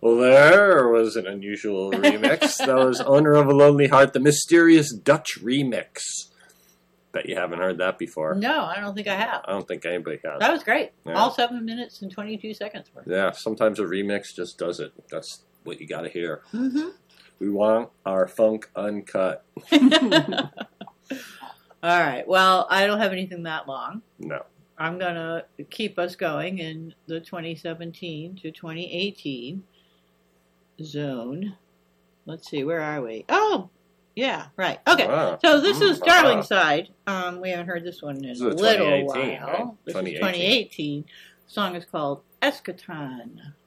Well, there was an unusual remix. That was Owner of a Lonely Heart, the Mysterious Dutch Remix. Bet you haven't heard that before. No, I don't think I have. I don't think anybody has. That was great. Yeah. All 7 minutes and 22 seconds worth. Yeah, sometimes a remix just does it. That's what you got to hear. Mm-hmm. We want our funk uncut. All right. Well, I don't have anything that long. No. I'm going to keep us going in the 2017 to 2018 zone. Let's see, where are we? Oh, yeah, right. Okay, Wow. so this is Darling Wow. Side. We haven't heard this one in This a is little 2018, while. right? This is 2018. 2018. The song is called Eschaton.